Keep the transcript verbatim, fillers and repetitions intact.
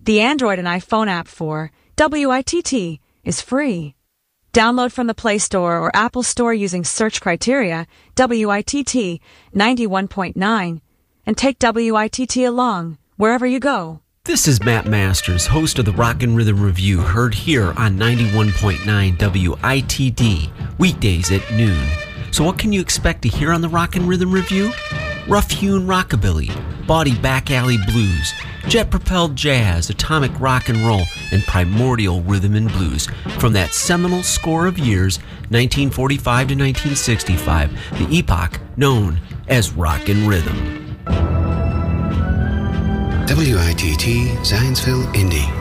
The Android and iPhone app for W I T T is free. Download from the Play Store or Apple Store using search criteria W I T T ninety-one point nine and take W I T T along wherever you go. This is Matt Masters, host of the Rock and Rhythm Review, heard here on ninety-one point nine W I T D, weekdays at noon. So what can you expect to hear on the Rock and Rhythm Review? Rough-hewn rockabilly, bawdy back alley blues, jet-propelled jazz, atomic rock and roll, and primordial rhythm and blues from that seminal score of years, nineteen forty-five to nineteen sixty-five, the epoch known as Rock and Rhythm. W I T T Zionsville, Indy.